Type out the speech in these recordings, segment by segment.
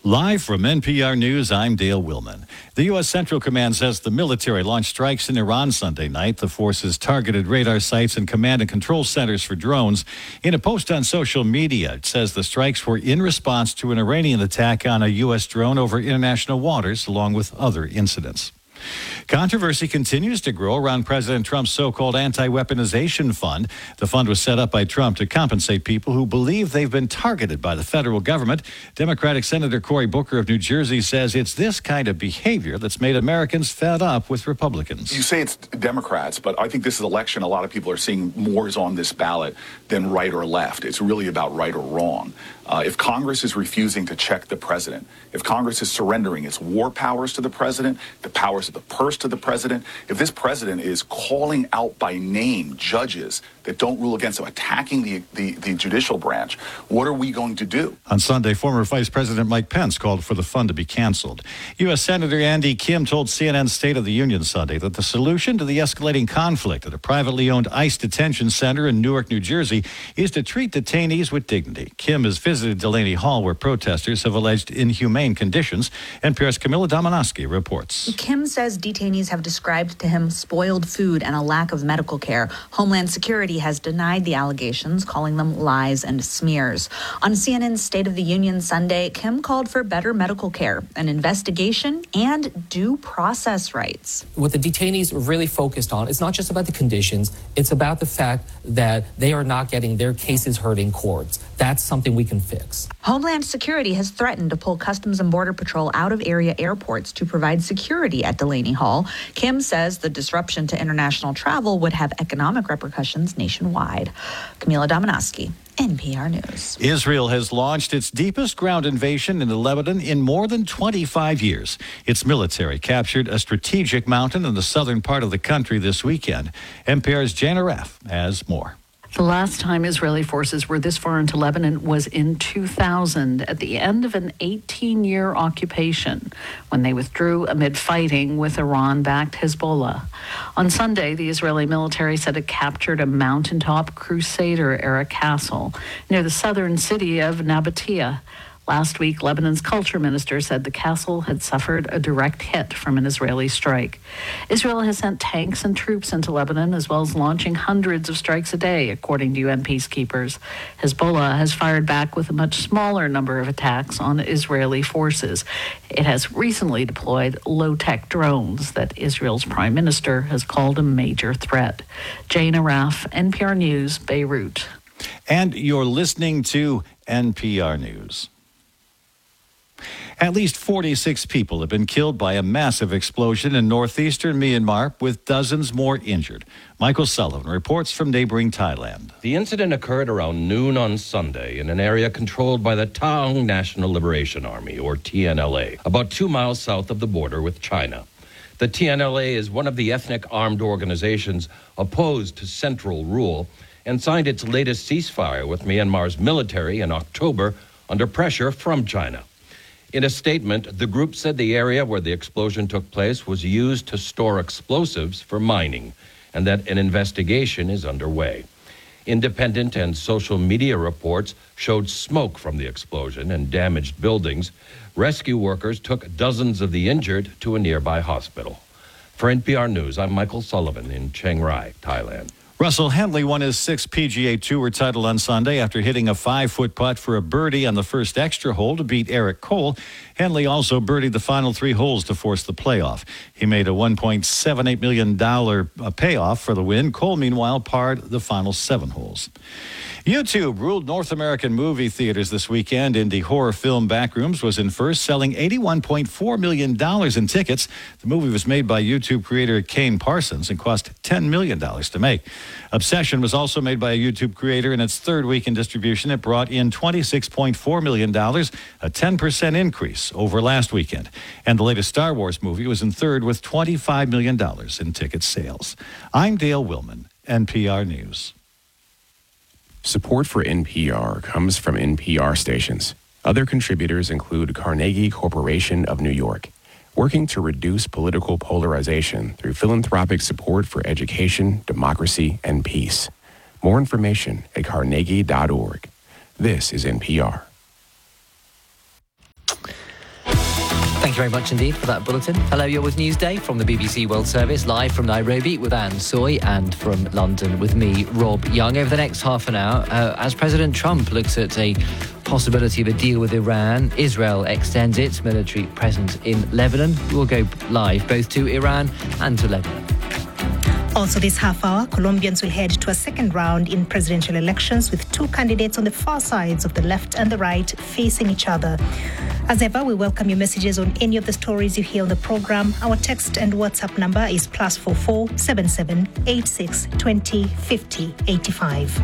Live from NPR News, I'm Dale Willman. The U.S. Central Command says the military launched strikes in Iran Sunday night. The forces targeted radar sites and command and control centers for drones. In a post on social media, it says the strikes were in response to an Iranian attack on a U.S. drone over international waters, along with other incidents. Controversy continues to grow around President Trump's so-called anti-weaponization fund. The fund was set up by Trump to compensate people who believe they've been targeted by the federal government. Democratic Senator Cory Booker of New Jersey says it's this kind of behavior that's made Americans fed up with Republicans. You say it's Democrats, but I think this election, a lot of people are seeing more is on this ballot than right or left. It's really about right or wrong. If Congress is refusing to check the president, if Congress is surrendering its war powers to the president, the powers of the purse to the president, if this president is calling out by name judges that don't rule against him, attacking the judicial branch, what are we going to do? On Sunday, former Vice President Mike Pence called for the fund to be canceled. U.S. Senator Andy Kim told CNN's State of the Union Sunday that the solution to the escalating conflict at a privately owned ICE detention center in Newark, New Jersey, is to treat detainees with dignity. Kim has visited Delaney Hall, where protesters have alleged inhumane conditions. NPR's Camila Domonoske reports. Kim says detainees have described to him spoiled food and a lack of medical care. Homeland Security has denied the allegations, calling them lies and smears. On CNN's State of the Union Sunday, Kim called for better medical care, an investigation, and due process rights. What the detainees are really focused on, it's not just about the conditions, it's about the fact that they are not getting their cases heard in courts. That's something we can fix. Homeland Security has threatened to pull Customs and Border Patrol out of area airports to provide security at Delaney Hall. Kim says the disruption to international travel would have economic repercussions nationwide. Camila Domonoske, NPR News. Israel has launched its deepest ground invasion into Lebanon in more than 25 years. Its military captured a strategic mountain in the southern part of the country this weekend. NPR's Jana Raff has more. The last time Israeli forces were this far into Lebanon was in 2000, at the end of an 18-year occupation, when they withdrew amid fighting with Iran-backed Hezbollah. On Sunday, the Israeli military said it captured a mountaintop Crusader-era castle near the southern city of Nabatea. Last week, Lebanon's culture minister said the castle had suffered a direct hit from an Israeli strike. Israel has sent tanks and troops into Lebanon, as well as launching hundreds of strikes a day, according to UN peacekeepers. Hezbollah has fired back with a much smaller number of attacks on Israeli forces. It has recently deployed low-tech drones that Israel's prime minister has called a major threat. Jana Raff, NPR News, Beirut. And you're listening to NPR News. At least 46 people have been killed by a massive explosion in northeastern Myanmar, with dozens more injured. Michael Sullivan reports from neighboring Thailand. The incident occurred around noon on Sunday in an area controlled by the Taung National Liberation Army, or TNLA, about 2 miles south of the border with China. The TNLA is one of the ethnic armed organizations opposed to central rule and signed its latest ceasefire with Myanmar's military in October under pressure from China. In a statement, the group said the area where the explosion took place was used to store explosives for mining, and that an investigation is underway. Independent and social media reports showed smoke from the explosion and damaged buildings. Rescue workers took dozens of the injured to a nearby hospital. For NPR News, I'm Michael Sullivan in Chiang Rai, Thailand. Russell Henley won his sixth PGA Tour title on Sunday after hitting a 5-foot putt for a birdie on the first extra hole to beat Eric Cole. Henley also birdied the final 3 holes to force the playoff. He made a $1.78 million payoff for the win. Cole, meanwhile, parred the final 7 holes. YouTube ruled North American movie theaters this weekend. Indie horror film Backrooms was in first, selling $81.4 million in tickets. The movie was made by YouTube creator Kane Parsons and cost $10 million to make. Obsession was also made by a YouTube creator. In its third week in distribution, it brought in $26.4 million, a 10% increase over last weekend. And the latest Star Wars movie was in third with $25 million in ticket sales. I'm Dale Willman, NPR News. Support for NPR comes from NPR stations. Other contributors include Carnegie Corporation of New York, working to reduce political polarization through philanthropic support for education, democracy, and peace. More information at carnegie.org. This is NPR. Thank you very much indeed for that bulletin. Hello, you're with Newsday from the BBC World Service, live from Nairobi with Anne Soy, and from London with me, Rob Young. Over the next half an hour, as President Trump looks at a possibility of a deal with Iran, Israel extends its military presence in Lebanon. We'll go live both to Iran and to Lebanon. Also this half hour, Colombians will head to a second round in presidential elections with two candidates on the far sides of the left and the right facing each other. As ever, we welcome your messages on any of the stories you hear on the programme. Our text and WhatsApp number is +44 77 86 20 50 85.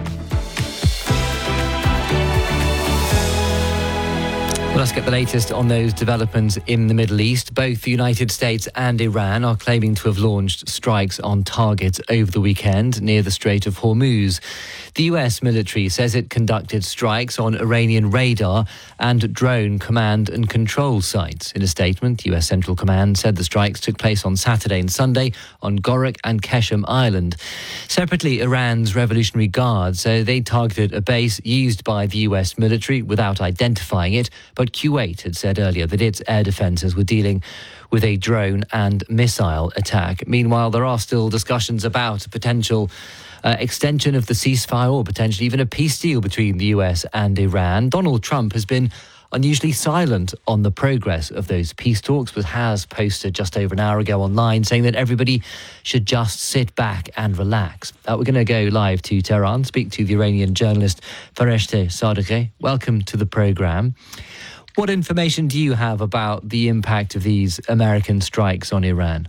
Well, let's get the latest on those developments in the Middle East. Both the United States and Iran are claiming to have launched strikes on targets over the weekend near the Strait of Hormuz. The US military says it conducted strikes on Iranian radar and drone command and control sites. In a statement, US Central Command said the strikes took place on Saturday and Sunday on Gorak and Keshem Island. Separately, Iran's Revolutionary Guard say they targeted a base used by the US military without identifying it, but Kuwait had said earlier that its air defences were dealing with a drone and missile attack. Meanwhile, there are still discussions about a potential extension of the ceasefire or potentially even a peace deal between the US and Iran. Donald Trump has been unusually silent on the progress of those peace talks, but has posted just over an hour ago online saying that everybody should just sit back and relax. We're going to go live to Tehran, speak to the Iranian journalist Fareshteh Sadeghi. Welcome to the programme. What information do you have about the impact of these American strikes on Iran?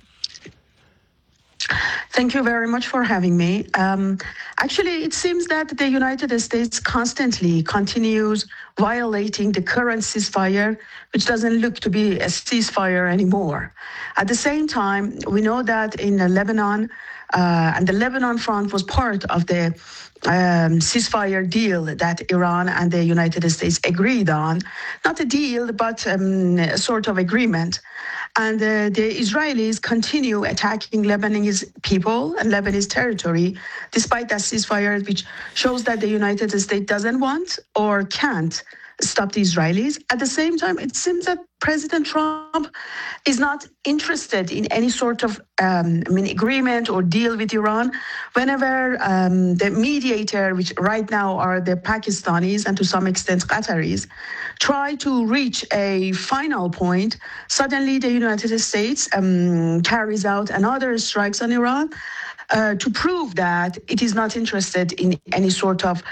Thank you very much for having me. Actually, it seems that the United States constantly continues violating the current ceasefire, which doesn't look to be a ceasefire anymore. At the same time, we know that in Lebanon, and the Lebanon front was part of the ceasefire deal that Iran and the United States agreed on. Not a deal, but a sort of agreement. And the Israelis continue attacking Lebanese people and Lebanese territory, despite that ceasefire, which shows that the United States doesn't want or can't stop the Israelis. At the same time, it seems that President Trump is not interested in any sort of agreement or deal with Iran. Whenever the mediator, which right now are the Pakistanis and to some extent Qataris, try to reach a final point, suddenly the United States carries out another strikes on Iran to prove that it is not interested in any sort of,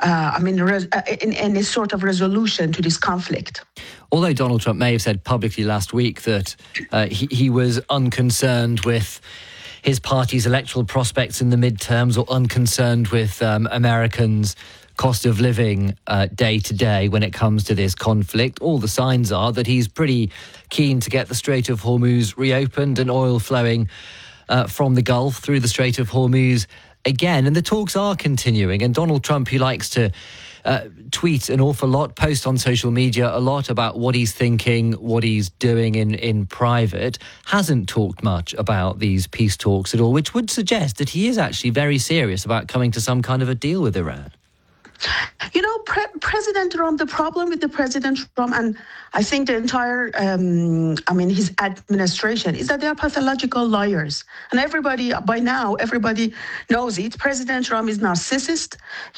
in any sort of resolution to this conflict. Although Donald Trump may have said publicly last week that he was unconcerned with his party's electoral prospects in the midterms or unconcerned with Americans' cost of living day to day when it comes to this conflict, all the signs are that he's pretty keen to get the Strait of Hormuz reopened and oil flowing from the Gulf through the Strait of Hormuz again. And the talks are continuing. And Donald Trump, who likes to tweet an awful lot, post on social media a lot about what he's thinking, what he's doing in private, hasn't talked much about these peace talks at all, which would suggest that he is actually very serious about coming to some kind of a deal with Iran. You know, President Trump, the problem with the President Trump and I think the entire, his administration is that they are pathological liars. And everybody, by now, everybody knows it. President Trump is narcissist.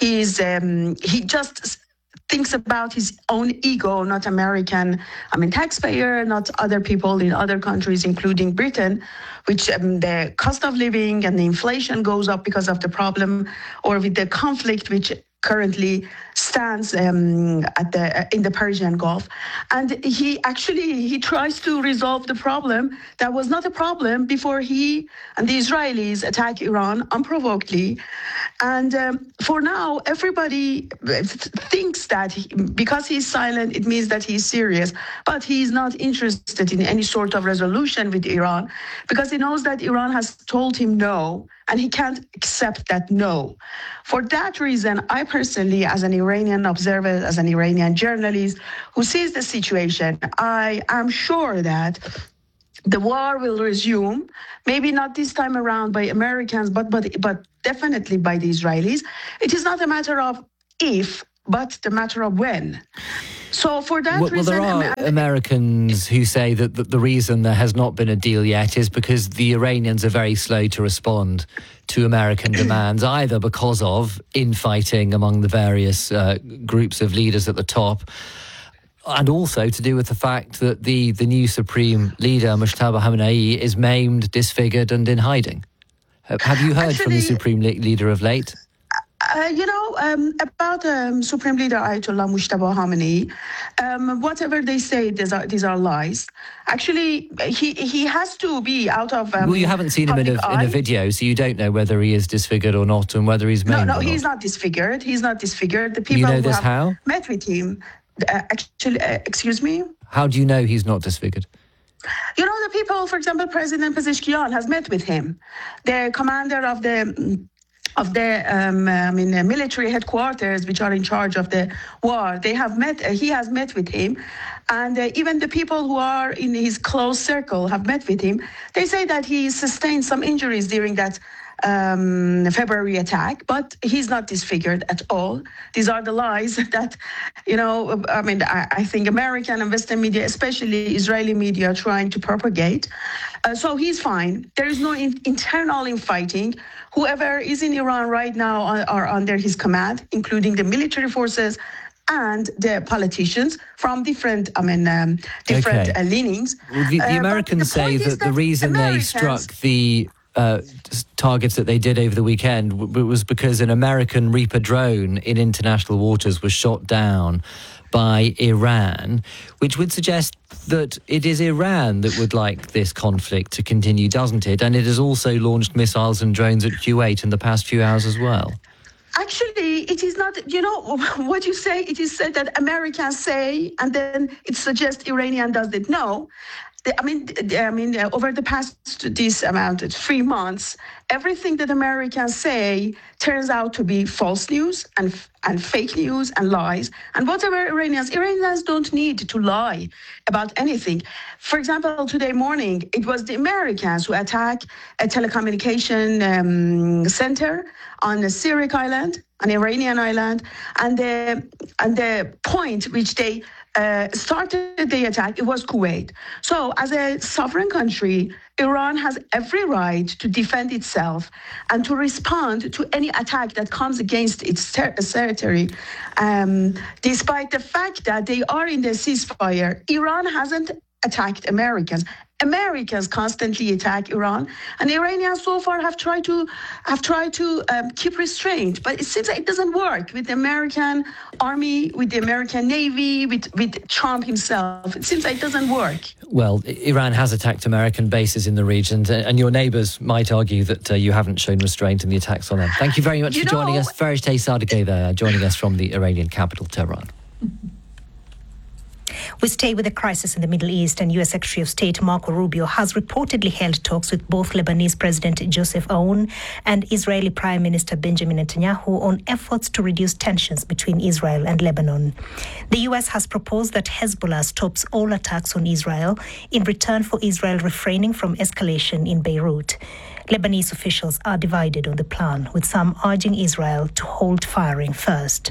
He just thinks about his own ego, not American, taxpayer, not other people in other countries, including Britain, which the cost of living and the inflation goes up because of the problem or with the conflict, which currently stands in the Persian Gulf. And he tries to resolve the problem that was not a problem before he and the Israelis attack Iran unprovokedly. And for now, everybody thinks that because he's silent, it means that he's serious. But he's not interested in any sort of resolution with Iran because he knows that Iran has told him no, and he can't accept that no. For that reason, I personally, as an Iranian observer, as an Iranian journalist who sees the situation, I am sure that the war will resume, maybe not this time around by Americans, but definitely by the Israelis. It is not a matter of if, but the matter of when. So for that well, reason, there are Americans who say that the reason there has not been a deal yet is because the Iranians are very slow to respond to American demands, either because of infighting among the various groups of leaders at the top, and also to do with the fact that the new supreme leader, Mujtaba Khamenei, is maimed, disfigured and in hiding. Have you heard from the supreme leader of late? About Supreme Leader Ayatollah Mujtaba Khamenei, whatever they say, these are lies. Actually, he has to be out of. Well, you haven't seen him in a video, so you don't know whether he is disfigured or not, and whether he's maimed. No, he's not disfigured. He's not disfigured. The people you know this who have met with him, excuse me. How do you know he's not disfigured? You know, the people, for example, President Pezeshkian has met with him, the commander of the military headquarters, which are in charge of the war. They have met. He has met with him, and even the people who are in his close circle have met with him. They say that he sustained some injuries during that February attack, but he's not disfigured at all. These are the lies that, I think American and Western media, especially Israeli media, are trying to propagate. So he's fine. There is no internal infighting. Whoever is in Iran right now are under his command, including the military forces and the politicians from different leanings. Well, the Americans say that the reason they struck the targets that they did over the weekend was because an American Reaper drone in international waters was shot down by Iran, which would suggest that it is Iran that would like this conflict to continue, doesn't it? And it has also launched missiles and drones at Kuwait in the past few hours as well. Actually, it is not, what you say, it is said that Americans say, and then it suggests Iranian does it. No. Over the past 3 months, everything that Americans say turns out to be false news and fake news and lies. And whatever Iranians don't need to lie about anything. For example, today morning, it was the Americans who attacked a telecommunication center on the Syriac island, an Iranian island, and the point which they started the attack, it was Kuwait. So as a sovereign country, Iran has every right to defend itself and to respond to any attack that comes against its territory. Despite the fact that they are in the ceasefire, Iran hasn't attacked Americans. Americans constantly attack Iran, and the Iranians so far have tried to keep restraint. But it seems like it doesn't work with the American army, with the American Navy, with Trump himself. It seems like it doesn't work. Well, Iran has attacked American bases in the region, and your neighbours might argue that you haven't shown restraint in the attacks on them. Thank you very much for joining us. Fereshteh Sadeghi joining us from the Iranian capital, Tehran. We stay with the crisis in the Middle East, and U.S. Secretary of State Marco Rubio has reportedly held talks with both Lebanese President Joseph Aoun and Israeli Prime Minister Benjamin Netanyahu on efforts to reduce tensions between Israel and Lebanon. The U.S. has proposed that Hezbollah stops all attacks on Israel in return for Israel refraining from escalation in Beirut. Lebanese officials are divided on the plan, with some urging Israel to hold firing first.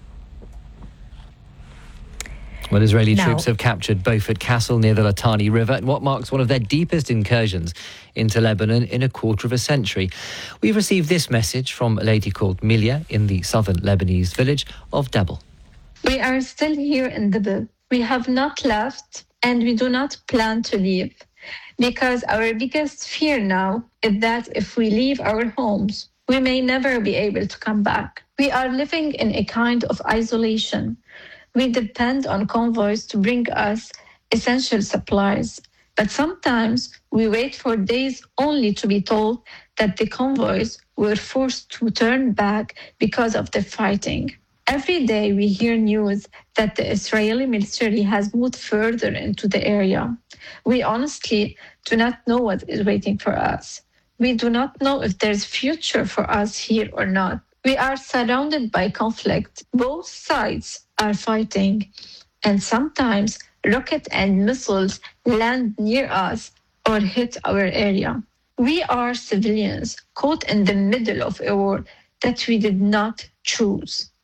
Well, Israeli troops have captured Beaufort Castle near the Litani River in what marks one of their deepest incursions into Lebanon in a quarter of a century. We've received this message from a lady called Milia in the southern Lebanese village of Debel. We are still here in Debel. We have not left, and we do not plan to leave, because our biggest fear now is that if we leave our homes, we may never be able to come back. We are living in a kind of isolation. We depend on convoys to bring us essential supplies, but sometimes we wait for days only to be told that the convoys were forced to turn back because of the fighting. Every day we hear news that the Israeli military has moved further into the area. We honestly do not know what is waiting for us. We do not know if there's future for us here or not. We are surrounded by conflict. Both sides are fighting, and sometimes rockets and missiles land near us or hit our area. We are civilians caught in the middle of a war that we did not choose.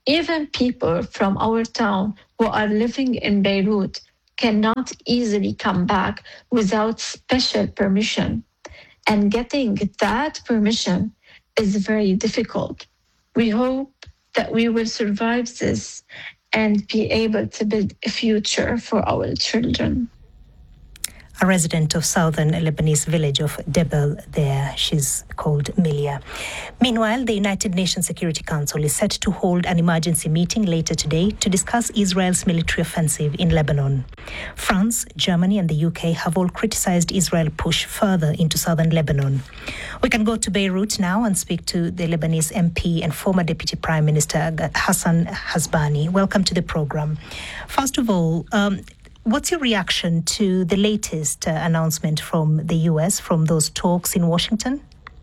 Even people from our town who are living in Beirut cannot easily come back without special permission. And getting that permission is very difficult. We hope that we will survive this and be able to build a future for our children. A resident of southern Lebanese village of Debel there. She's called Milia. Meanwhile, the United Nations Security Council is set to hold an emergency meeting later today to discuss Israel's military offensive in Lebanon. France, Germany and the UK have all criticized Israel's push further into southern Lebanon. We can go to Beirut now and speak to the Lebanese MP and former Deputy Prime Minister Hassan Hasbani. Welcome to the program. First of all, what's your reaction to the latest announcement from the US, from those talks in Washington?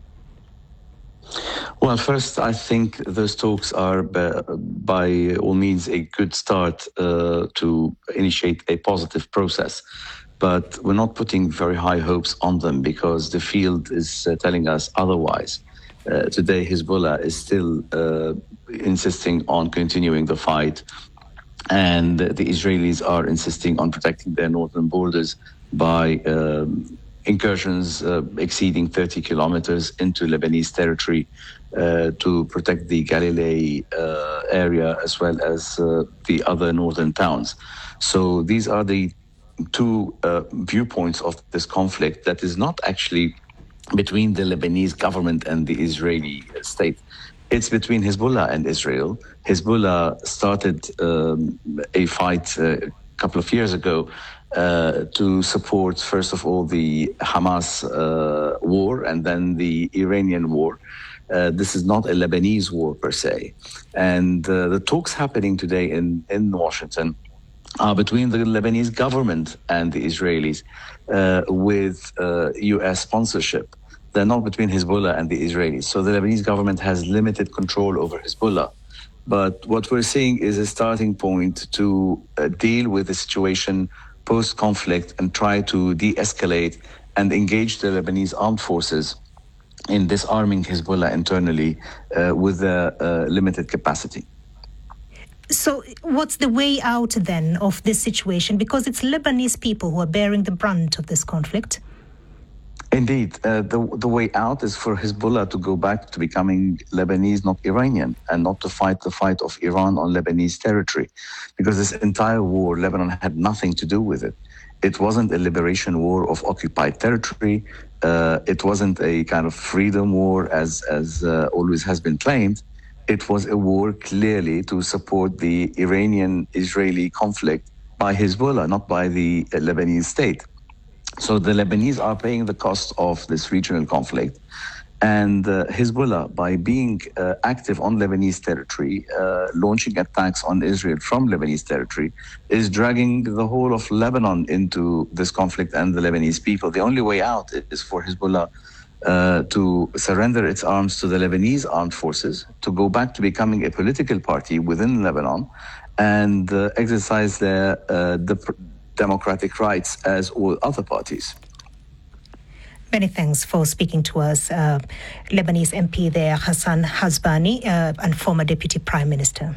Well, first, I think those talks are by all means a good start to initiate a positive process. But we're not putting very high hopes on them because the field is telling us otherwise. Today, Hezbollah is still insisting on continuing the fight. And the Israelis are insisting on protecting their northern borders by incursions exceeding 30 kilometers into Lebanese territory to protect the Galilee area as well as the other northern towns. So these are the two viewpoints of this conflict that is not actually between the Lebanese government and the Israeli state. It's between Hezbollah and Israel. Hezbollah started a fight a couple of years ago to support, first of all, the Hamas war and then the Iranian war. This is not a Lebanese war per se. And the talks happening today in Washington are between the Lebanese government and the Israelis with U.S. sponsorship. They're not between Hezbollah and the Israelis. So the Lebanese government has limited control over Hezbollah. But what we're seeing is a starting point to deal with the situation post-conflict and try to de-escalate and engage the Lebanese armed forces in disarming Hezbollah internally with a limited capacity. So what's the way out then of this situation? Because it's Lebanese people who are bearing the brunt of this conflict. Indeed, the way out is for Hezbollah to go back to becoming Lebanese, not Iranian, and not to fight the fight of Iran on Lebanese territory. Because this entire war, Lebanon had nothing to do with it. It wasn't a liberation war of occupied territory. It wasn't a kind of freedom war as always has been claimed. It was a war clearly to support the Iranian-Israeli conflict by Hezbollah, not by the Lebanese state. So the Lebanese are paying the cost of this regional conflict. And Hezbollah, by being active on Lebanese territory, launching attacks on Israel from Lebanese territory, is dragging the whole of Lebanon into this conflict and the Lebanese people. The only way out is for Hezbollah to surrender its arms to the Lebanese armed forces, to go back to becoming a political party within Lebanon, and exercise their democratic rights as all other parties. Many thanks for speaking to us, Lebanese MP there, Hassan Hasbani, and former Deputy Prime Minister.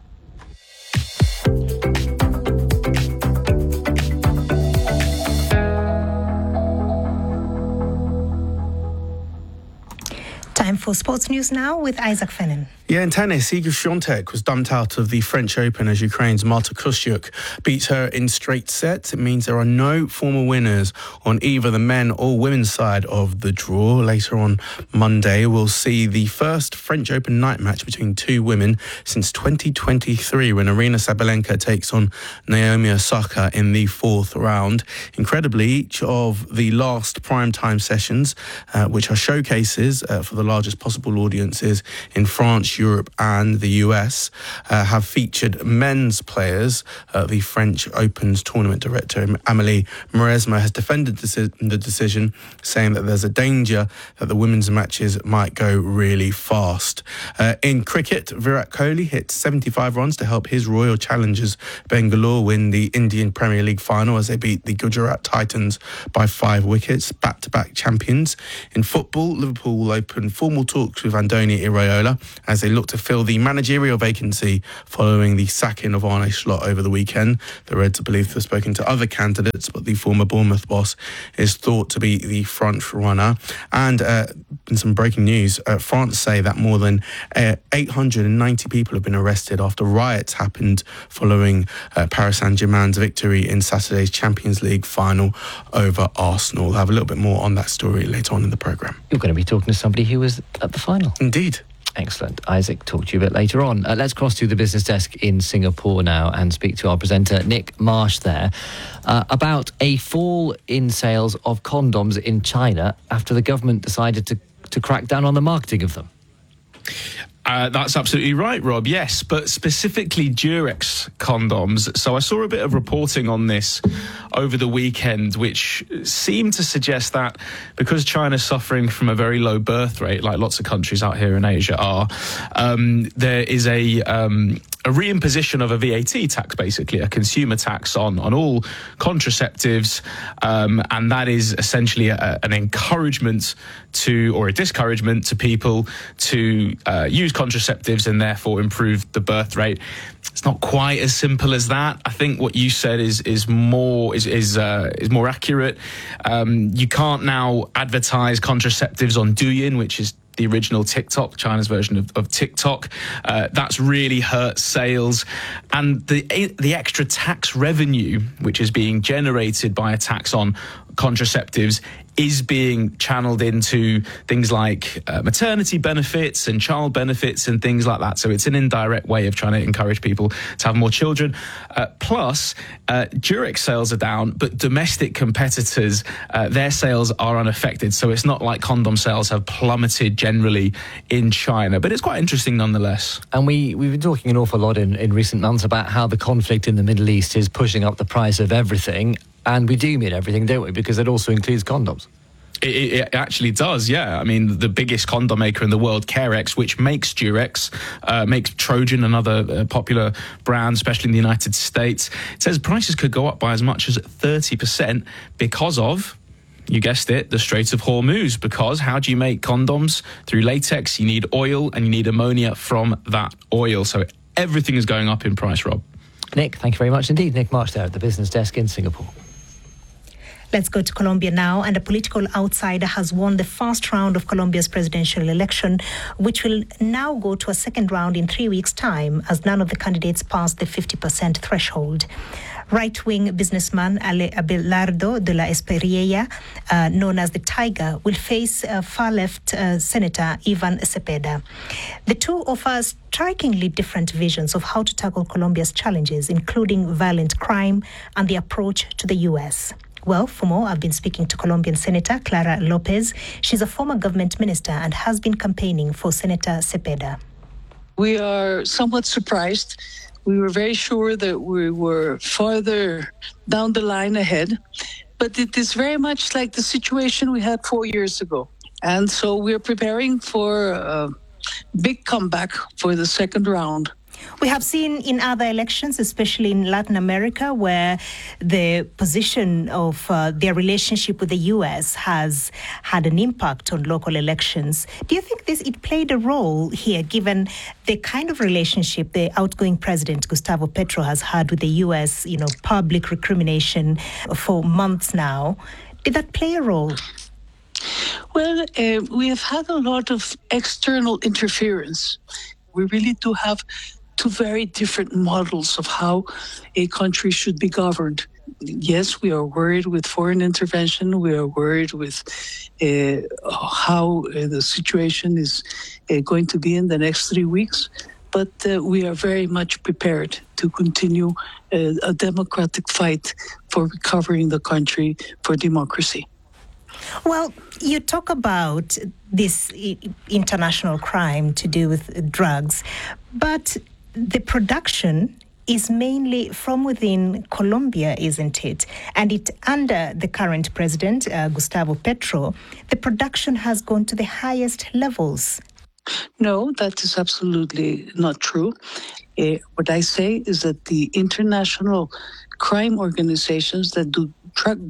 Time for sports news now with Isaac Fennin. Yeah, in tennis, Iga Świątek was dumped out of the French Open as Ukraine's Marta Kustyuk beats her in straight sets. It means there are no formal winners on either the men or women's side of the draw. Later on Monday, we'll see the first French Open night match between two women since 2023 when Aryna Sabalenka takes on Naomi Osaka in the fourth round. Incredibly, each of the last primetime sessions, which are showcases for the largest possible audiences in France, Europe and the US, have featured men's players. The French Open's tournament director, Amélie Mauresmo, has defended the decision, saying that there's a danger that the women's matches might go really fast. In cricket, Virat Kohli hit 75 runs to help his Royal Challengers Bangalore win the Indian Premier League final as they beat the Gujarat Titans by 5 wickets, back-to-back champions. In football, Liverpool will open formal talks with Andoni Iraola as they look to fill the managerial vacancy following the sacking of Arne Slot over the weekend. The Reds are believed to have spoken to other candidates, but the former Bournemouth boss is thought to be the front runner. And in some breaking news, France say that more than 890 people have been arrested after riots happened following Paris Saint-Germain's victory in Saturday's Champions League final over Arsenal. We'll have a little bit more on that story later on in the programme. You're going to be talking to somebody who was at the final. Indeed. Excellent. Isaac, talk to you a bit later on. Let's cross to the business desk in Singapore now and speak to our presenter, Nick Marsh, there, about a fall in sales of condoms in China after the government decided to crack down on the marketing of them. That's absolutely right, Rob. Yes, but specifically Durex condoms. So I saw a bit of reporting on this over the weekend, which seemed to suggest that because China's suffering from a very low birth rate, like lots of countries out here in Asia are, there is a reimposition of a VAT tax, basically a consumer tax on all contraceptives, and that is essentially an encouragement to, or a discouragement to people to use contraceptives and therefore improve the birth rate. It's not quite as simple as that. I think what you said is more accurate. You can't now advertise contraceptives on Douyin, which is the original TikTok, China's version of TikTok. That's really hurt sales. And the extra tax revenue, which is being generated by a tax on contraceptives, is being channeled into things like maternity benefits and child benefits and things like that. So it's an indirect way of trying to encourage people to have more children. Plus, Durex sales are down, but domestic competitors, their sales are unaffected. So it's not like condom sales have plummeted generally in China. But it's quite interesting nonetheless. And we've been talking an awful lot in recent months about how the conflict in the Middle East is pushing up the price of everything. And we do mean everything, don't we? Because it also includes condoms. It actually does, yeah. I mean, the biggest condom maker in the world, Carex, which makes Durex, makes Trojan, another popular brand, especially in the United States. It says prices could go up by as much as 30% because of, you guessed it, the Strait of Hormuz. Because how do you make condoms? Through latex, you need oil and you need ammonia from that oil. So everything is going up in price, Rob. Nick, thank you very much indeed. Nick Marsh there at the business desk in Singapore. Let's go to Colombia now, and a political outsider has won the first round of Colombia's presidential election, which will now go to a second round in 3 weeks' time, as none of the candidates passed the 50% threshold. Right-wing businessman Abelardo de la Espriella, known as the Tiger, will face far-left Senator Ivan Cepeda. The two offer strikingly different visions of how to tackle Colombia's challenges, including violent crime and the approach to the U.S. Well, for more, I've been speaking to Colombian Senator Clara Lopez. She's a former government minister and has been campaigning for Senator Cepeda. We are somewhat surprised. We were very sure that we were farther down the line ahead, but it is very much like the situation we had 4 years ago. And so we're preparing for a big comeback for the second round. We have seen in other elections, especially in Latin America, where the position of their relationship with the U.S. has had an impact on local elections. Do you think it played a role here, given the kind of relationship the outgoing president, Gustavo Petro, has had with the U.S., public recrimination for months now? Did that play a role? Well, we have had a lot of external interference. We really do have two very different models of how a country should be governed. Yes, we are worried with foreign intervention. We are worried with how the situation is going to be in the next 3 weeks. But we are very much prepared to continue a democratic fight for recovering the country for democracy. Well, you talk about this international crime to do with drugs, but the production is mainly from within Colombia, isn't it? And under the current president, Gustavo Petro, the production has gone to the highest levels. No, that is absolutely not true. What I say is that the international crime organizations that do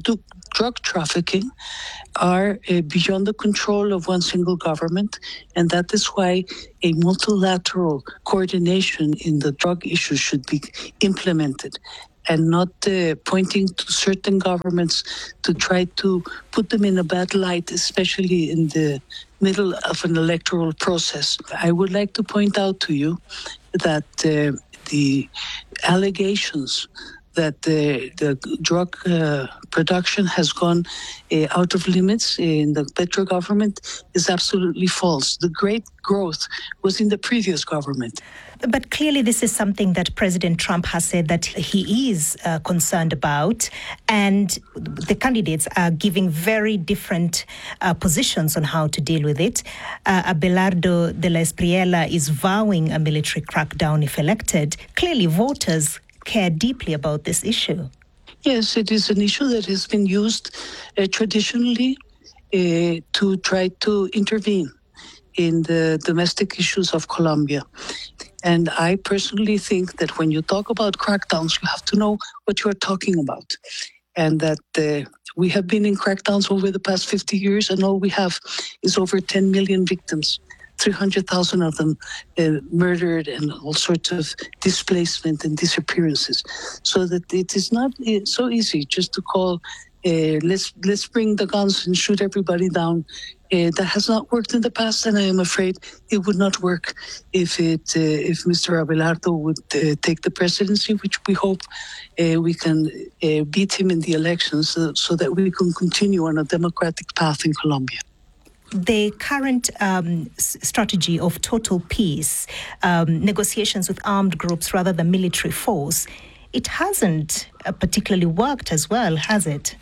drug trafficking are beyond the control of one single government, and that is why a multilateral coordination in the drug issue should be implemented, and not pointing to certain governments to try to put them in a bad light, especially in the middle of an electoral process. I would like to point out to you that the allegations that the drug production has gone out of limits in the Petro government is absolutely false. The great growth was in the previous government. But clearly this is something that President Trump has said that he is concerned about, and the candidates are giving very different positions on how to deal with it. Abelardo de la Espriella is vowing a military crackdown if elected. Clearly voters care deeply about this issue. Yes, it is an issue that has been used traditionally to try to intervene in the domestic issues of Colombia. And I personally think that when you talk about crackdowns, you have to know what you are talking about. And that we have been in crackdowns over the past 50 years, and all we have is over 10 million victims. 300,000 of them murdered, and all sorts of displacement and disappearances. So that it is not so easy just to call, let's bring the guns and shoot everybody down. That has not worked in the past, and I am afraid it would not work if Mr. Abelardo would take the presidency, which we hope we can beat him in the elections so that we can continue on a democratic path in Colombia. The current strategy of total peace, negotiations with armed groups rather than military force, it hasn't particularly worked as well, has it?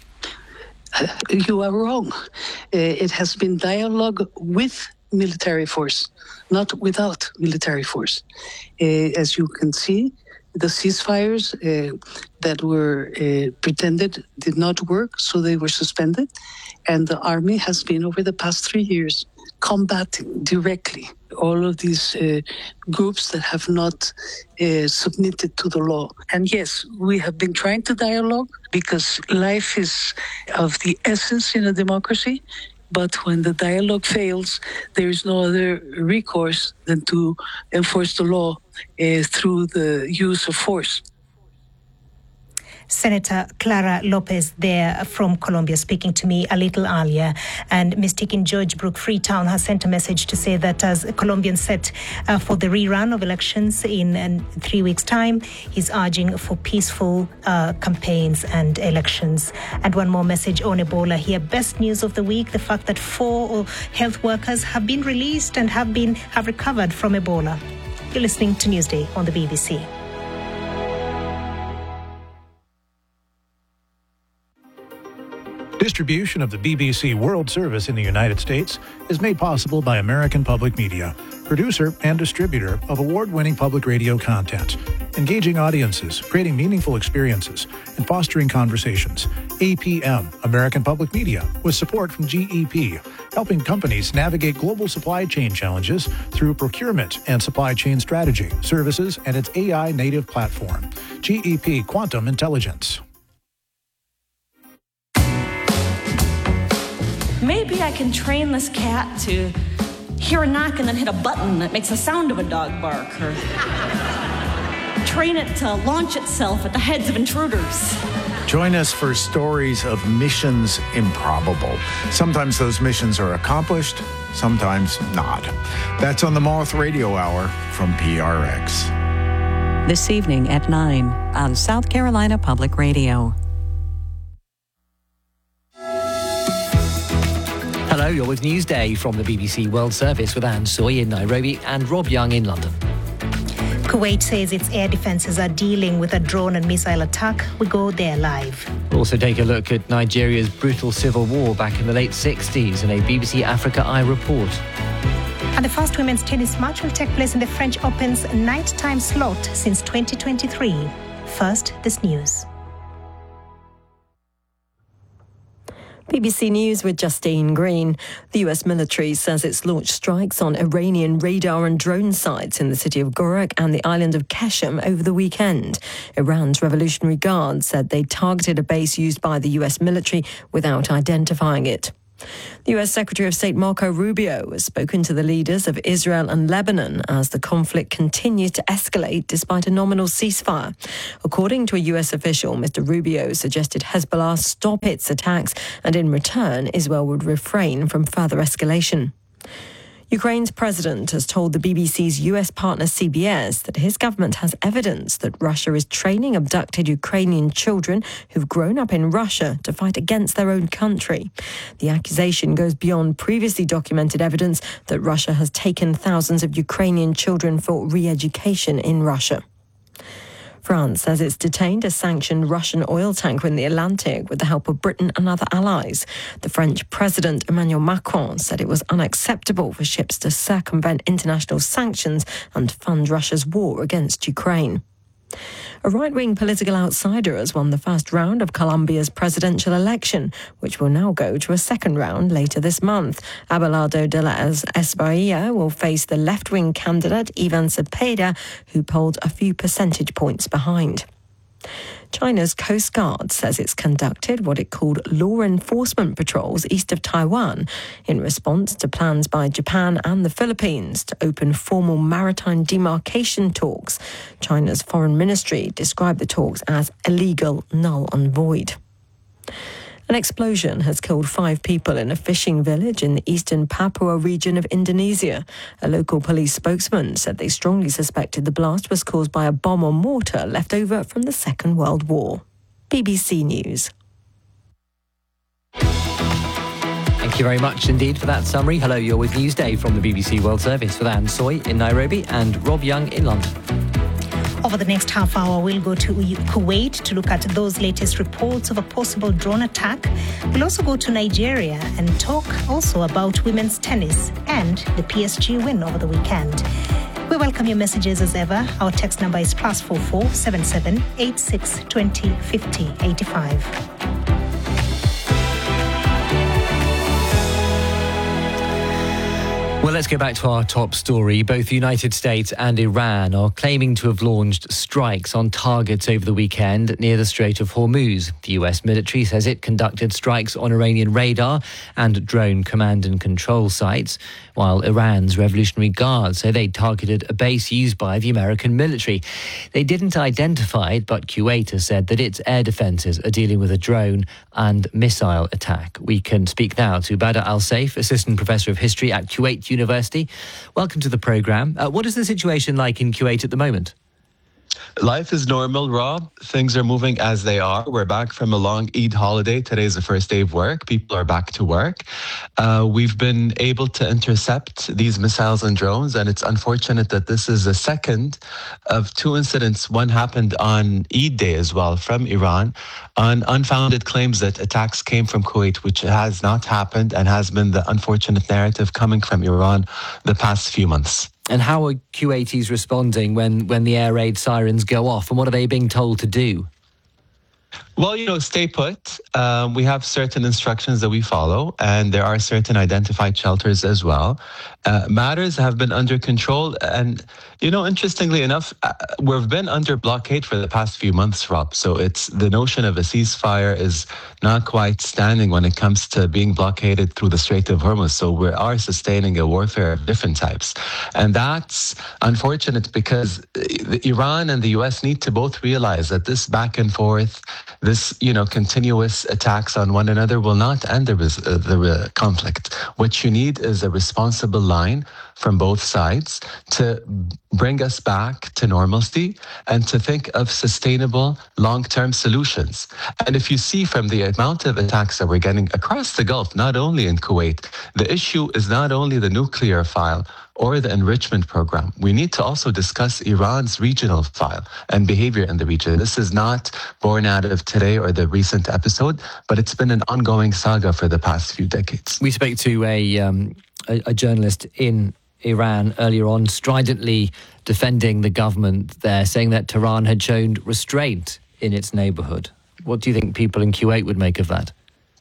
You are wrong. It has been dialogue with military force, not without military force. As you can see, the ceasefires that were pretended did not work, so they were suspended. And the army has been, over the past 3 years, combating directly all of these groups that have not submitted to the law. And yes, we have been trying to dialogue because life is of the essence in a democracy. But when the dialogue fails, there is no other recourse than to enforce the law through the use of force. Senator Clara Lopez there from Colombia speaking to me a little earlier. And Mystique in Georgebrook, Freetown, has sent a message to say that as Colombians set for the rerun of elections in 3 weeks' time, he's urging for peaceful campaigns and elections. And one more message on Ebola here. Best news of the week, the fact that 4 health workers have been released and have recovered from Ebola. You're listening to Newsday on the BBC. Distribution of the BBC World Service in the United States is made possible by American Public Media, producer and distributor of award-winning public radio content, engaging audiences, creating meaningful experiences, and fostering conversations. APM, American Public Media, with support from GEP, helping companies navigate global supply chain challenges through procurement and supply chain strategy, services, and its AI-native platform. GEP Quantum Intelligence. Maybe I can train this cat to hear a knock and then hit a button that makes the sound of a dog bark, or train it to launch itself at the heads of intruders. Join us for stories of missions improbable. Sometimes those missions are accomplished, sometimes not. That's on the Moth Radio Hour from PRX. This evening at 9 on South Carolina Public Radio. Hello, you're with Newsday from the BBC World Service with Anne Soy in Nairobi and Rob Young in London. Kuwait says its air defences are dealing with a drone and missile attack. We go there live. We'll also take a look at Nigeria's brutal civil war back in the late 60s in a BBC Africa Eye report. And the first women's tennis match will take place in the French Open's nighttime slot since 2023. First, this news. BBC News with Justine Green. The US military says it's launched strikes on Iranian radar and drone sites in the city of Gorak and the island of Keshem over the weekend. Iran's Revolutionary Guard said they targeted a base used by the US military without identifying it. The US Secretary of State Marco Rubio has spoken to the leaders of Israel and Lebanon as the conflict continues to escalate despite a nominal ceasefire. According to a US official, Mr. Rubio suggested Hezbollah stop its attacks and in return Israel would refrain from further escalation. Ukraine's president has told the BBC's US partner CBS that his government has evidence that Russia is training abducted Ukrainian children who've grown up in Russia to fight against their own country. The accusation goes beyond previously documented evidence that Russia has taken thousands of Ukrainian children for re-education in Russia. France says it's detained a sanctioned Russian oil tanker in the Atlantic with the help of Britain and other allies. The French President Emmanuel Macron said it was unacceptable for ships to circumvent international sanctions and fund Russia's war against Ukraine. A right-wing political outsider has won the first round of Colombia's presidential election, which will now go to a second round later this month. Abelardo de la Espriella will face the left-wing candidate Ivan Cepeda, who polled a few percentage points behind. China's Coast Guard says it's conducted what it called law enforcement patrols east of Taiwan in response to plans by Japan and the Philippines to open formal maritime demarcation talks. China's foreign ministry described the talks as illegal, null and void. An explosion has killed 5 people in a fishing village in the eastern Papua region of Indonesia. A local police spokesman said they strongly suspected the blast was caused by a bomb or mortar left over from the Second World War. BBC News. Thank you very much indeed for that summary. Hello, you're with Newsday from the BBC World Service with Anne Soy in Nairobi and Rob Young in London. Over the next half hour, we'll go to Kuwait to look at those latest reports of a possible drone attack. We'll also go to Nigeria and talk also about women's tennis and the PSG win over the weekend. We welcome your messages as ever. Our text number is +44 77 86 20 50 85. Well, let's go back to our top story. Both the United States and Iran are claiming to have launched strikes on targets over the weekend near the Strait of Hormuz. The US military says it conducted strikes on Iranian radar and drone command and control sites, while Iran's Revolutionary Guard say they targeted a base used by the American military. They didn't identify it, but Kuwait has said that its air defences are dealing with a drone and missile attack. We can speak now to Badr Al-Saif, Assistant Professor of History at Kuwait University. Welcome to the programme. What is the situation like in Kuwait at the moment? Life is normal, Rob. Things are moving as they are. We're back from a long Eid holiday. Today's the first day of work. People are back to work. We've been able to intercept these missiles and drones, and it's unfortunate that this is the second of 2 incidents. One happened on Eid day as well from Iran on unfounded claims that attacks came from Kuwait, which has not happened and has been the unfortunate narrative coming from Iran the past few months. And how are Kuwaitis responding when the air raid sirens go off? And what are they being told to do? Well, stay put. We have certain instructions that we follow, and there are certain identified shelters as well. Matters have been under control. And, interestingly enough, we've been under blockade for the past few months, Rob. So it's the notion of a ceasefire is not quite standing when it comes to being blockaded through the Strait of Hormuz. So we are sustaining a warfare of different types. And that's unfortunate because Iran and the U.S. need to both realize that this back and forth, this, continuous attacks on one another will not end the conflict. What you need is a responsible line from both sides to bring us back to normalcy and to think of sustainable long-term solutions. And if you see from the amount of attacks that we're getting across the Gulf, not only in Kuwait, the issue is not only the nuclear file or the enrichment program. We need to also discuss Iran's regional file and behavior in the region. This is not born out of today or the recent episode, but it's been an ongoing saga for the past few decades. We spoke to a journalist in Iran earlier on, stridently defending the government there, saying that Tehran had shown restraint in its neighbourhood. What do you think people in Kuwait would make of that?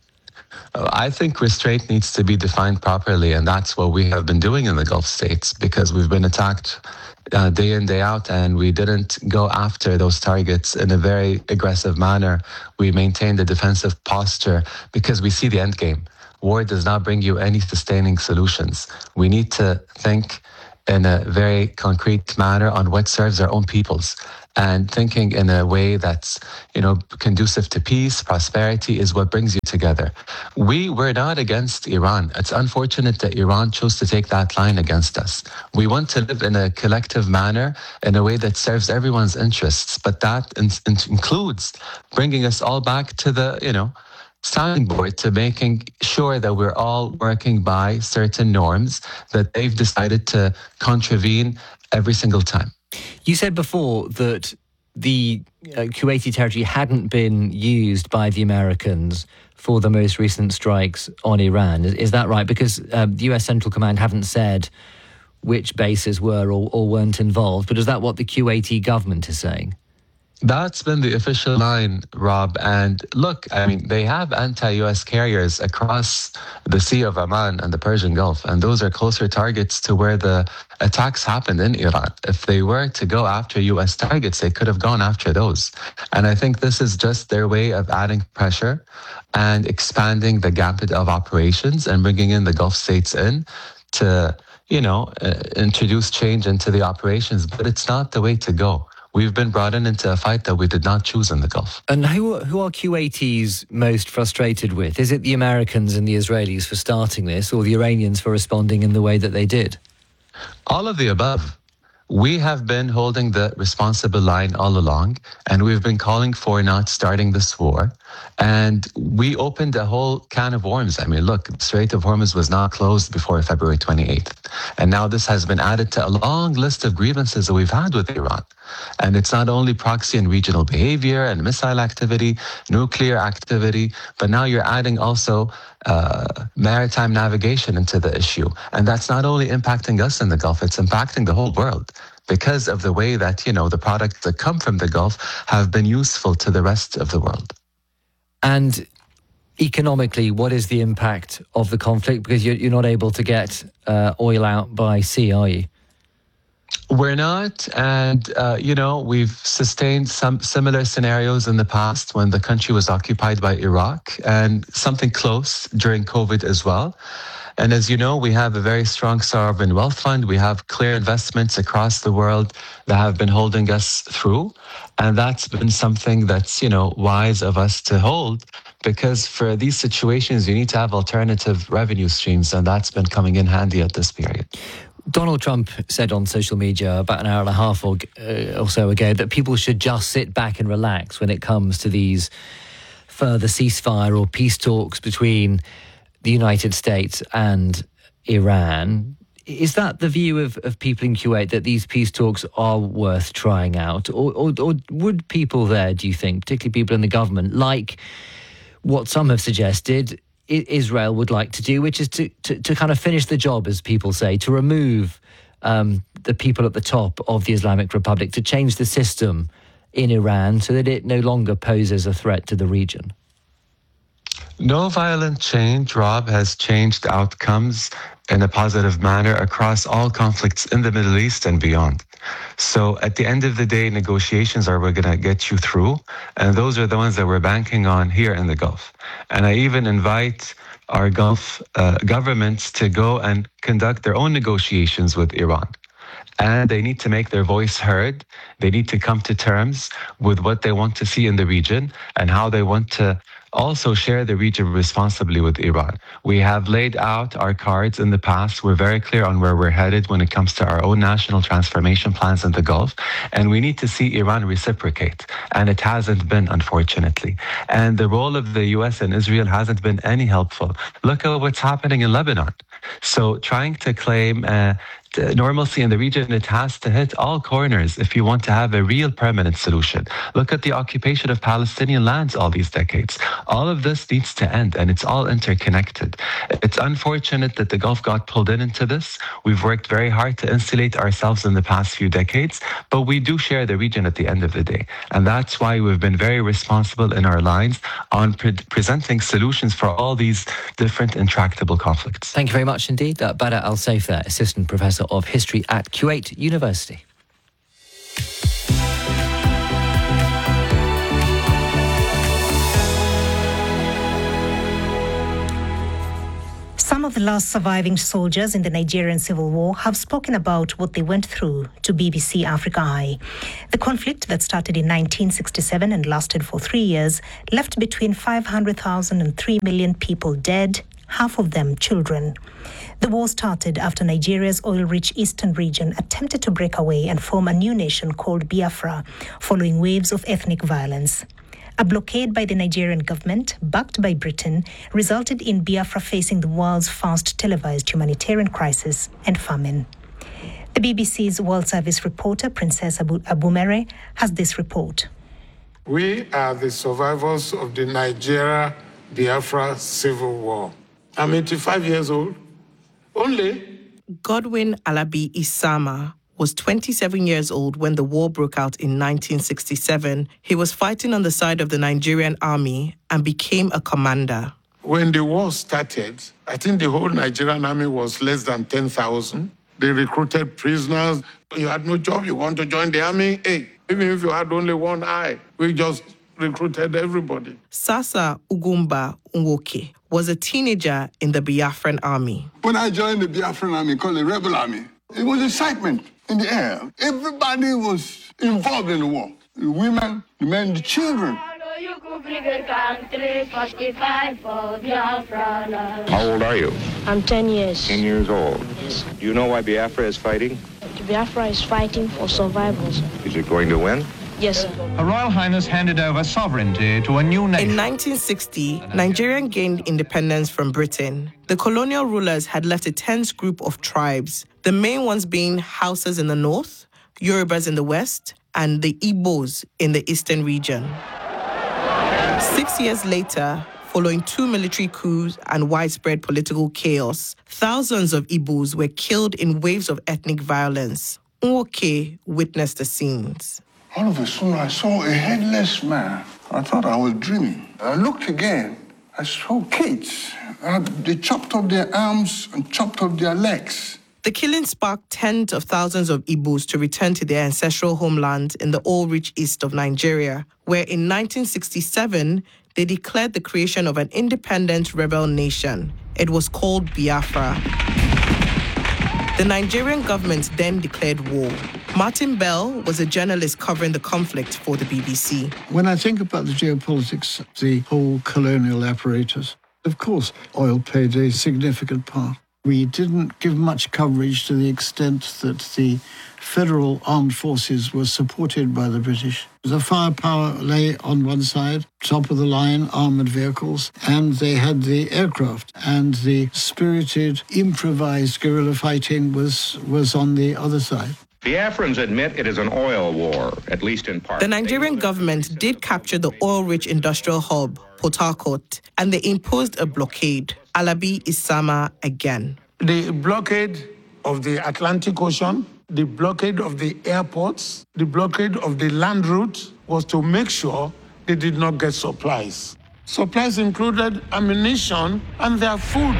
I think restraint needs to be defined properly, and that's what we have been doing in the Gulf states, because we've been attacked day in, day out, and we didn't go after those targets in a very aggressive manner. We maintained a defensive posture because we see the end game. War does not bring you any sustaining solutions. We need to think in a very concrete manner on what serves our own peoples. And thinking in a way that's, conducive to peace, prosperity is what brings you together. We were not against Iran. It's unfortunate that Iran chose to take that line against us. We want to live in a collective manner, in a way that serves everyone's interests. But that includes bringing us all back to the, sounding board, to making sure that we're all working by certain norms that they've decided to contravene every single time. You said before that the Kuwaiti territory hadn't been used by the Americans for the most recent strikes on Iran. Is that right? Because the US Central Command haven't said which bases were or weren't involved, but is that what the Kuwaiti government is saying? That's been the official line, Rob. And look, they have anti-US carriers across the Sea of Oman and the Persian Gulf, and those are closer targets to where the attacks happened in Iran. If they were to go after US targets, they could have gone after those. And I think this is just their way of adding pressure and expanding the gambit of operations and bringing in the Gulf states in to, introduce change into the operations. But it's not the way to go. We've been brought into a fight that we did not choose in the Gulf. And who are Kuwaitis most frustrated with? Is it the Americans and the Israelis for starting this, or the Iranians for responding in the way that they did? All of the above. We have been holding the responsible line all along, and we've been calling for not starting this war. And we opened a whole can of worms. Look, the Strait of Hormuz was not closed before February 28th. And now this has been added to a long list of grievances that we've had with Iran. And it's not only proxy and regional behavior and missile activity, nuclear activity, but now you're adding also maritime navigation into the issue. And that's not only impacting us in the Gulf, it's impacting the whole world because of the way that, the products that come from the Gulf have been useful to the rest of the world. And economically, what is the impact of the conflict? Because you're not able to get oil out by sea, are you? We're not, and we've sustained some similar scenarios in the past when the country was occupied by Iraq, and something close during COVID as well. And as you know, we have a very strong sovereign wealth fund. We have clear investments across the world that have been holding us through. And that's been something that's, wise of us to hold, because for these situations, you need to have alternative revenue streams. And that's been coming in handy at this period. Donald Trump said on social media about an hour and a half or so ago that people should just sit back and relax when it comes to these further ceasefire or peace talks between the United States and Iran. Is that the view of people in Kuwait, that these peace talks are worth trying out? Or would people there, do you think, particularly people in the government, like what some have suggested Israel would like to do, which is to kind of finish the job, as people say, to remove the people at the top of the Islamic Republic, to change the system in Iran so that it no longer poses a threat to the region? No violent change, Rob, has changed outcomes in a positive manner across all conflicts in the Middle East and beyond. So at the end of the day, negotiations are what going to get you through. And those are the ones that we're banking on here in the Gulf. And I even invite our Gulf governments to go and conduct their own negotiations with Iran. And they need to make their voice heard. They need to come to terms with what they want to see in the region and how they want to also share the region responsibly with Iran. We have laid out our cards in the past. We're very clear on where we're headed when it comes to our own national transformation plans in the Gulf. And we need to see Iran reciprocate. And it hasn't been, unfortunately. And the role of the US and Israel hasn't been any helpful. Look at what's happening in Lebanon. So trying to claim normalcy in the region, it has to hit all corners if you want to have a real permanent solution. Look at the occupation of Palestinian lands all these decades. All of this needs to end, and it's all interconnected. It's unfortunate that the Gulf got pulled into this. We've worked very hard to insulate ourselves in the past few decades, but we do share the region at the end of the day. And that's why we've been very responsible in our lines on presenting solutions for all these different intractable conflicts. Thank you very much indeed. Bada Al-Saif there, Assistant Professor of History at Kuwait University. Some of the last surviving soldiers in the Nigerian Civil War have spoken about what they went through to BBC Africa Eye. The conflict that started in 1967 and lasted for 3 years left between 500,000 and 3 million people dead, half of them children. The war started after Nigeria's oil-rich eastern region attempted to break away and form a new nation called Biafra, following waves of ethnic violence. A blockade by the Nigerian government, backed by Britain, resulted in Biafra facing the world's first televised humanitarian crisis and famine. The BBC's World Service reporter, Princess Abumere, has this report. We are the survivors of the Nigeria-Biafra Civil War. I'm 85 years old. Only. Godwin Alabi Isama was 27 years old when the war broke out in 1967. He was fighting on the side of the Nigerian army and became a commander. When the war started, I think the whole Nigerian army was less than 10,000. They recruited prisoners. You had no job, you want to join the army? Hey, even if you had only one eye, we just recruited everybody. Sasa Ugumba Nwoke was a teenager in the Biafran army. When I joined the Biafran army, called the Rebel Army, it was excitement in the air. Everybody was involved in the war. The women, the men, the children. How old are you? I'm 10 years. 10 years old. Yes. Do you know why Biafra is fighting? Biafra is fighting for survivors. Is it going to win? Yes, sir. Her Royal Highness handed over sovereignty to a new nation. In 1960, Nigeria gained independence from Britain. The colonial rulers had left a tense group of tribes, the main ones being Hausas in the north, Yorubas in the west, and the Igbos in the eastern region. 6 years later, following 2 military coups and widespread political chaos, thousands of Igbos were killed in waves of ethnic violence. Nwoke witnessed the scenes. All of a sudden, I saw a headless man. I thought I was dreaming. I looked again. I saw kids. They chopped off their arms and chopped off their legs. The killing sparked tens of thousands of Igbos to return to their ancestral homeland in the oil-rich east of Nigeria, where in 1967, they declared the creation of an independent rebel nation. It was called Biafra. The Nigerian government then declared war. Martin Bell was a journalist covering the conflict for the BBC. When I think about the geopolitics, the whole colonial apparatus, of course, oil played a significant part. We didn't give much coverage to the extent that the federal armed forces were supported by the British. The firepower lay on one side, top-of-the-line armoured vehicles, and they had the aircraft, and the spirited, improvised guerrilla fighting was on the other side. Biafrans admit it is an oil war, at least in part. The Nigerian government did capture the oil-rich industrial hub, Port Harcourt, and they imposed a blockade. Alabi Isama again. The blockade of the Atlantic Ocean, the blockade of the airports, the blockade of the land route was to make sure they did not get supplies. Supplies included ammunition and their food.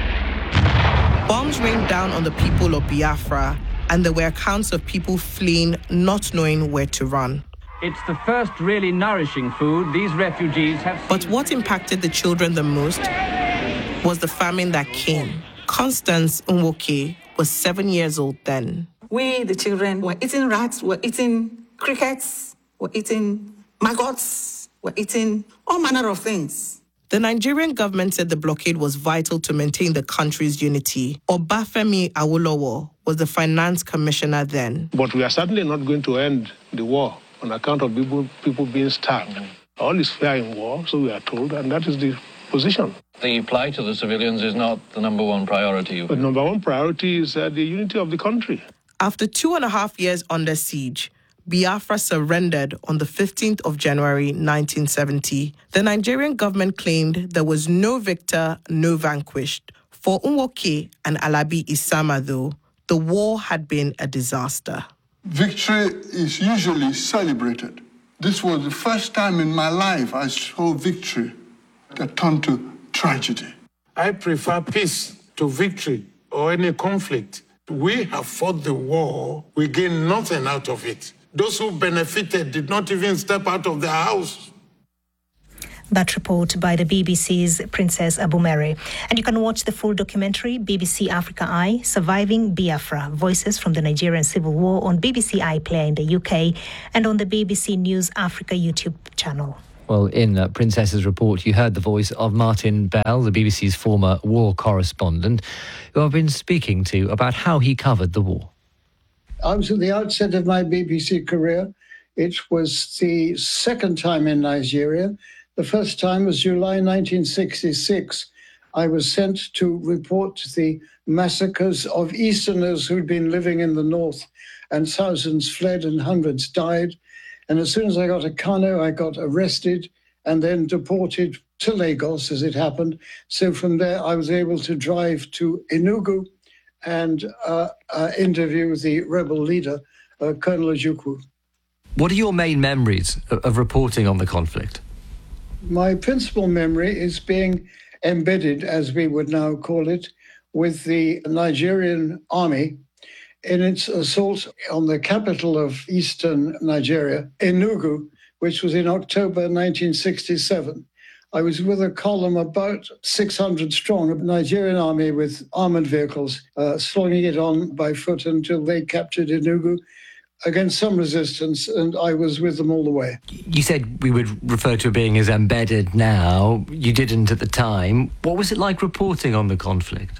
Bombs rained down on the people of Biafra, and there were accounts of people fleeing, not knowing where to run. It's the first really nourishing food these refugees have seen. But what impacted the children the most was the famine that came. Constance Nwoke was 7 years old then. We, the children, were eating rats, were eating crickets, were eating maggots, were eating all manner of things. The Nigerian government said the blockade was vital to maintain the country's unity. Obafemi Awolowo was the finance commissioner then. But we are certainly not going to end the war on account of people being starved. All is fair in war, so we are told, and that is the position. The plight of the civilians is not the number one priority. But number one priority is the unity of the country. After 2.5 years under siege, Biafra surrendered on the 15th of January 1970. The Nigerian government claimed there was no victor, no vanquished. For Nwoke and Alabi Isama, though, the war had been a disaster. Victory is usually celebrated. This was the first time in my life I saw victory that turned to tragedy. I prefer peace to victory or any conflict. We have fought the war. We gained nothing out of it. Those who benefited did not even step out of their house. That report by the BBC's Princess Abumere. And you can watch the full documentary, BBC Africa Eye, Surviving Biafra, Voices from the Nigerian Civil War on BBC iPlayer in the UK and on the BBC News Africa YouTube channel. Well, in Princess's report, you heard the voice of Martin Bell, the BBC's former war correspondent, who I've been speaking to about how he covered the war. I was at the outset of my BBC career. It was the second time in Nigeria. The first time was July 1966. I was sent to report the massacres of Easterners who'd been living in the north, and thousands fled and hundreds died. And as soon as I got to Kano, I got arrested and then deported to Lagos, as it happened. So from there, I was able to drive to Enugu and interview the rebel leader, Colonel Ojukwu. What are your main memories of reporting on the conflict? My principal memory is being embedded, as we would now call it, with the Nigerian army in its assault on the capital of eastern Nigeria, Enugu, which was in October 1967. I was with a column about 600 strong, a Nigerian army with armored vehicles, slinging it on by foot until they captured Enugu against some resistance, and I was with them all the way. You said we would refer to it being as embedded now. You didn't at the time. What was it like reporting on the conflict?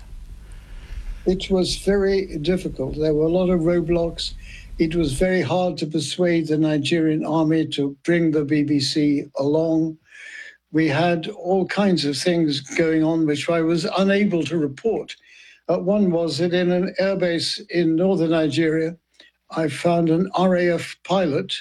It was very difficult. There were a lot of roadblocks. It was very hard to persuade the Nigerian army to bring the BBC along. We had all kinds of things going on which I was unable to report. One was that in an airbase in northern Nigeria, I found an RAF pilot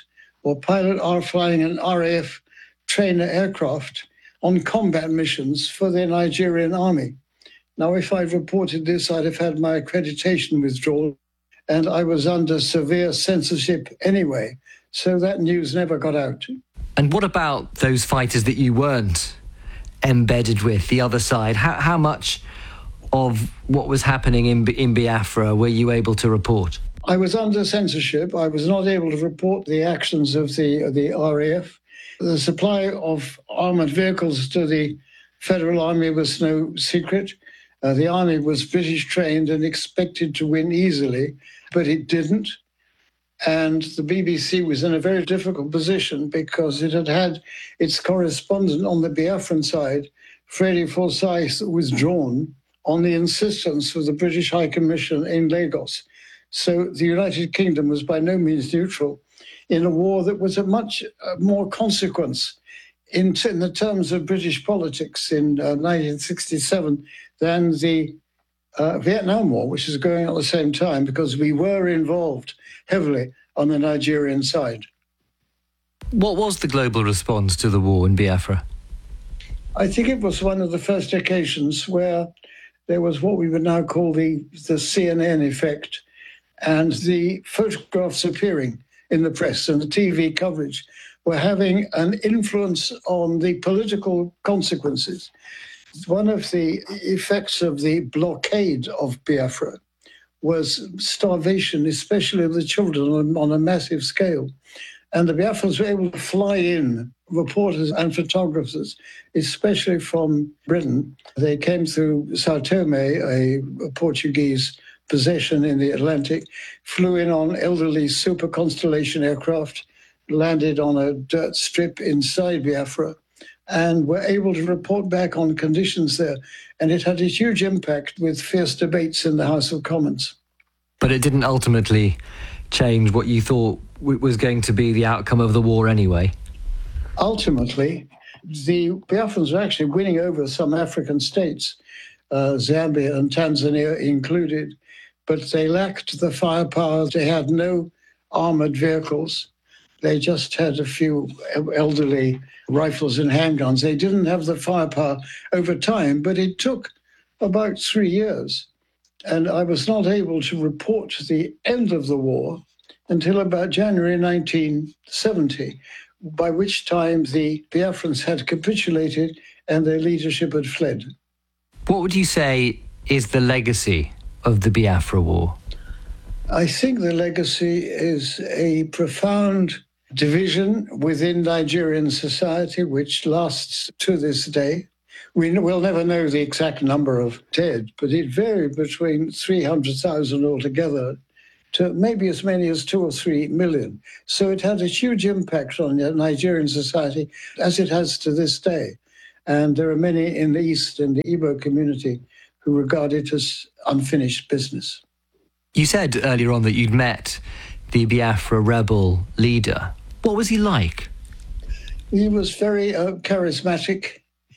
flying an RAF trainer aircraft on combat missions for the Nigerian army. Now, if I'd reported this, I'd have had my accreditation withdrawn, and I was under severe censorship anyway, so that news never got out. And what about those fighters that you weren't embedded with, the other side? How much of what was happening in Biafra were you able to report? I was under censorship. I was not able to report the actions of the RAF. The supply of armoured vehicles to the Federal Army was no secret. The Army was British trained and expected to win easily, but it didn't. And the BBC was in a very difficult position because it had had its correspondent on the Biafran side, Freddie Forsyth, withdrawn on the insistence of the British High Commission in Lagos. So the United Kingdom was by no means neutral in a war that was of much more consequence in the terms of British politics in 1967 than the Vietnam War, which is going on at the same time, because we were involved heavily on the Nigerian side. What was the global response to the war in Biafra? I think it was one of the first occasions where there was what we would now call the CNN effect, and the photographs appearing in the press and the TV coverage were having an influence on the political consequences. One of the effects of the blockade of Biafra was starvation, especially of the children on a massive scale. And the Biafrans were able to fly in reporters and photographers, especially from Britain. They came through Sao Tome, a Portuguese possession in the Atlantic, flew in on elderly Super Constellation aircraft, landed on a dirt strip inside Biafra, and were able to report back on conditions there. And it had a huge impact with fierce debates in the House of Commons. But it didn't ultimately change what you thought was going to be the outcome of the war anyway? Ultimately, The Biafrans were actually winning over some African states, Zambia and Tanzania included, but they lacked the firepower. They had no armored vehicles. They just had a few elderly rifles and handguns. They didn't have the firepower over time, but it took about 3 years. And I was not able to report the end of the war until about January 1970, by which time the Biafrans had capitulated and their leadership had fled. What would you say is the legacy of the Biafra War? I think the legacy is a profound division within Nigerian society, which lasts to this day. We'll never know the exact number of dead, but it varied between 300,000 altogether to maybe as many as 2 or 3 million. So it had a huge impact on Nigerian society, as it has to this day. And there are many in the East, in the Igbo community, who regard it as unfinished business. You said earlier on that you'd met the Biafra rebel leader. What was he like? He was very charismatic.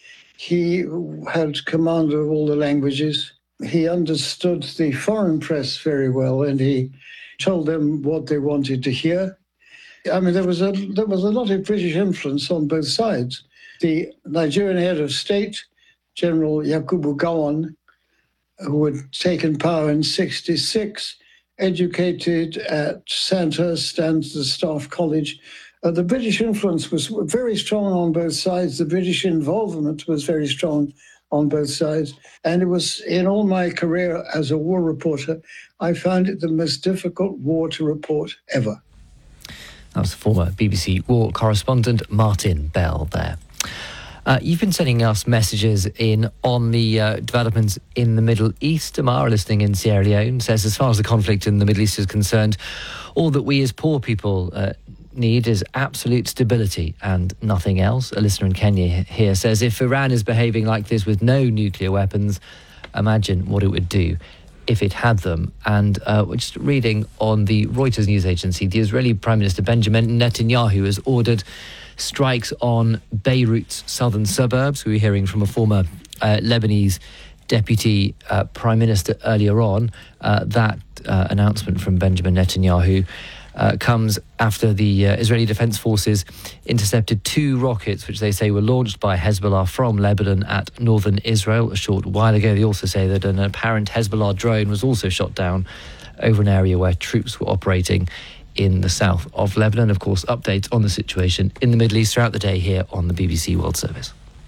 He had command of all the languages. He understood the foreign press very well, and he told them what they wanted to hear. I mean, there was a lot of British influence on both sides. The Nigerian head of state, General Yakubu Gowon, who had taken power in 1966, educated at Sandhurst and the Staff College. The British influence was very strong on both sides. The British involvement was very strong on both sides. And it was, in all my career as a war reporter, I found it the most difficult war to report ever. That was the former BBC war correspondent Martin Bell there. You've been sending us messages on the developments in the Middle East. Amara, listening in Sierra Leone, says, as far as the conflict in the Middle East is concerned, all that we as poor people need is absolute stability and nothing else. A listener in Kenya here says, if Iran is behaving like this with no nuclear weapons, imagine what it would do if it had them. And we're just reading on the Reuters news agency, the Israeli Prime Minister Benjamin Netanyahu has ordered strikes on Beirut's southern suburbs. We were hearing from a former Lebanese deputy prime minister earlier on. That announcement from Benjamin Netanyahu comes after the Israeli Defense Forces intercepted 2 rockets, which they say were launched by Hezbollah from Lebanon at northern Israel a short while ago. They also say that an apparent Hezbollah drone was also shot down over an area where troops were operating in the south of Lebanon. Of course, updates on the situation in the Middle East throughout the day here on the BBC World Service.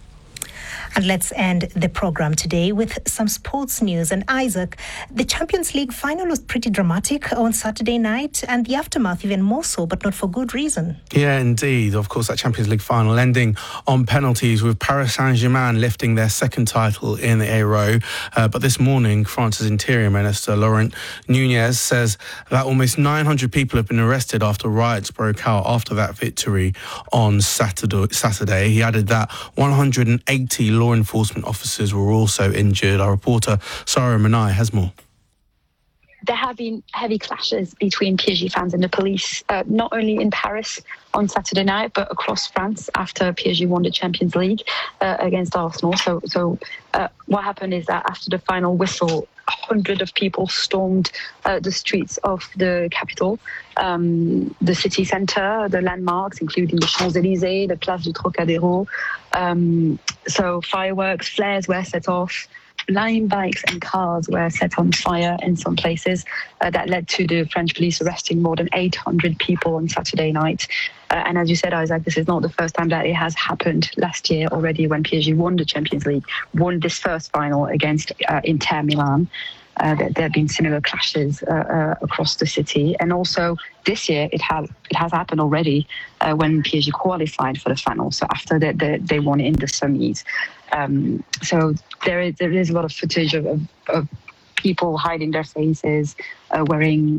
And let's end the program today with some sports news. And Isaac, the Champions League final was pretty dramatic on Saturday night, and the aftermath even more so, but not for good reason. Yeah, indeed. Of course, that Champions League final ending on penalties, with Paris Saint-Germain lifting their second title in a row. But this morning, France's Interior Minister, Laurent Nunez, says that almost 900 people have been arrested after riots broke out after that victory on Saturday. He added that 180 law enforcement officers were also injured. Our reporter Sarah Manai has more. There have been heavy clashes between PSG fans and the police, not only in Paris on Saturday night, but across France after PSG won the Champions League against Arsenal. So what happened is that after the final whistle, hundreds of people stormed the streets of the capital, the city centre, the landmarks, including the Champs-Élysées, the Place du Trocadéro. So fireworks, flares were set off. Line bikes and cars were set on fire in some places. That led to the French police arresting more than 800 people on Saturday night. And as you said, Isaac, this is not the first time that it has happened. Last year already, when PSG won the Champions League, won this first final against Inter Milan. There have been similar clashes across the city. And also this year, it has happened already when PSG qualified for the final. So after they won in the semis. So there is a lot of footage of people hiding their faces, wearing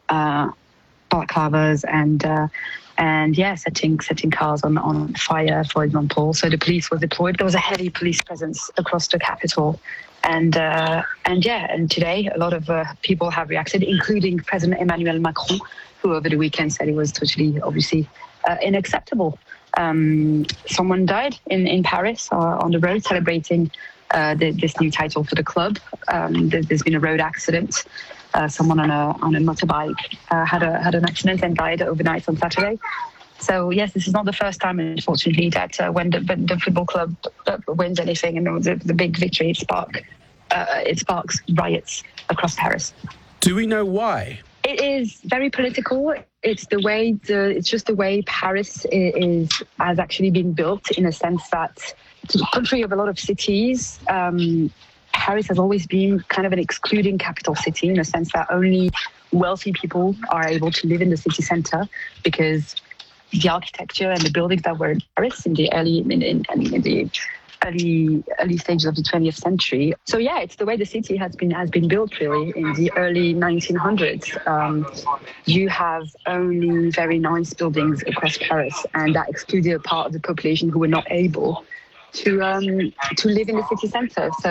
balaclavas and setting cars on fire, for example. So the police was deployed. There was a heavy police presence across the capital. And today a lot of people have reacted, including President Emmanuel Macron, who over the weekend said it was totally, obviously, unacceptable someone died in Paris on the road celebrating this new title for the club. There's been a road accident. Someone on a motorbike had an accident and died overnight on Saturday. So yes, this is not the first time, unfortunately, that when the football club wins anything and the big victory, it sparks riots across Paris. Do we know why? It is very political. It's just the way Paris has actually been built, in a sense that, to the contrary of a lot of cities, Paris has always been kind of an excluding capital city, in a sense that only wealthy people are able to live in the city centre, because the architecture and the buildings that were in Paris in the early stages of the 20th century. So yeah, it's the way the city has been built, really. In the early 1900s, you have only very nice buildings across Paris, and that excluded a part of the population who were not able to live in the city centre. So